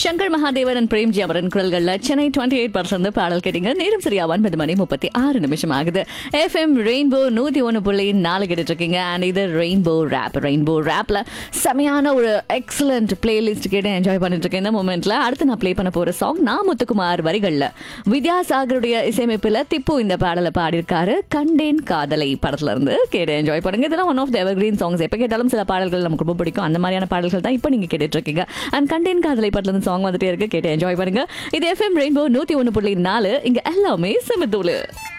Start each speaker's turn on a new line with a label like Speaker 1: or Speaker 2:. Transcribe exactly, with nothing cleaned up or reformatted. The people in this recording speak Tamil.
Speaker 1: Shankar Mahadevan and Premji அவரன் குரல்கள்ல Chennai twenty eight percent பாடல் கேட்டீங்க. நேரம் சரியா ஒன்பது மணி முப்பத்தி ஆறு நிமிஷம் ஆகுது. எஃப்எம் ரெயின்போ நூத்தி ஒன்று புள்ளி நாலு கேட்டுட்டு இருக்கீங்க. அண்ட் இது ரெயின்போ ரேப். ரெயின்போ ரேப்ல செமையான ஒரு எக்ஸலண்ட் பிளேலிஸ்ட் கேட்டு என்ஜாய் பண்ணிட்டு இருக்கேன் இந்த மூமெண்ட்ல. அடுத்து நான் பிளே பண்ண போற சாங் நான் முத்துக்குமார் வரிகள்ல வித்யாசாகருடைய இசையமைப்புல திப்பு இந்த பாடலை பாடியிருக்காரு. கண்டேன் காதலை படத்துல இருந்து கேட்டு என்ஜாய் பண்ணுங்க. இதெல்லாம் one of the evergreen songs. எப்ப கேட்டாலும் சில பாடல்கள் நமக்கு ரொம்ப பிடிக்கும். அந்த மாதிரியான பாடல்கள் தான் இப்போ நீங்க கேட்டுட்டு இருக்கீங்க. அண்ட் கண்டேன் காதலை படத்துல இருந்து சாங் வந்துட்டே இருக்கு. கேட்டு என்ஜாய் பண்ணுங்க. இது எஃப்எம் ரெயின்போ நூத்தி ஒன்று புள்ளி நாலு. இங்க எல்லாமே செமத்தூளு.